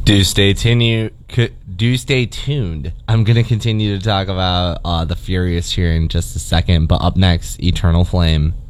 Do stay tuned. I'm going to continue to talk about the Furious here in just a second, but up next, Eternal Flame.